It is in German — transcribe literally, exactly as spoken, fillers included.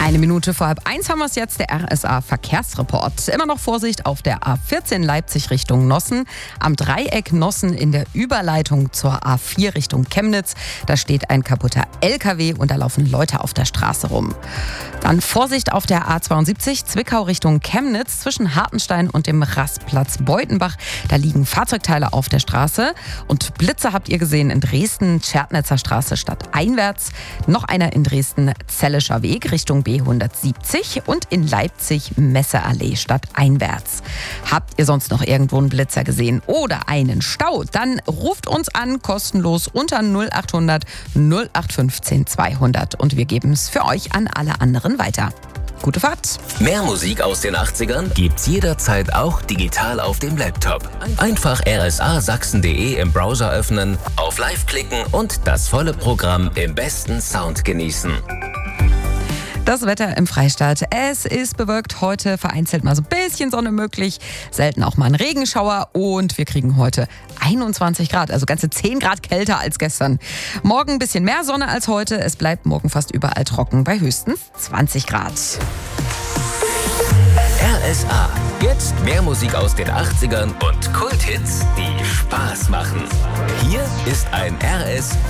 Eine Minute vor halb eins haben wir es jetzt, der R S A-Verkehrsreport. Immer noch Vorsicht auf der A vierzehn Leipzig Richtung Nossen, am Dreieck Nossen in der Überleitung zur A vier Richtung Chemnitz. Da steht ein kaputter L K W und da laufen Leute auf der Straße rum. Dann Vorsicht auf der A zweiundsiebzig Zwickau Richtung Chemnitz zwischen Hartenstein und dem Rastplatz Beutenbach. Da liegen Fahrzeugteile auf der Straße. Und Blitze habt ihr gesehen in Dresden, Tschertnitzer Straße stadteinwärts. Noch einer in Dresden, Zellischer Weg Richtung B hundertsiebzig und in Leipzig Messeallee stadteinwärts. Habt ihr sonst noch irgendwo einen Blitzer gesehen oder einen Stau? Dann ruft uns an, kostenlos unter null acht hundert null acht fünfzehn zweihundert und wir geben es für euch an alle anderen weiter. Gute Fahrt! Mehr Musik aus den achtzigern gibt's jederzeit auch digital auf dem Laptop. Einfach r s a sachsen punkt d e im Browser öffnen, auf Live klicken und das volle Programm im besten Sound genießen. Das Wetter im Freistaat. Es ist bewölkt, heute vereinzelt mal so ein bisschen Sonne möglich, selten auch mal ein Regenschauer und wir kriegen heute einundzwanzig Grad, also ganze zehn Grad kälter als gestern. Morgen ein bisschen mehr Sonne als heute, es bleibt morgen fast überall trocken bei höchstens zwanzig Grad. R S A, jetzt mehr Musik aus den achtzigern und Kulthits, die Spaß machen. Hier ist ein R S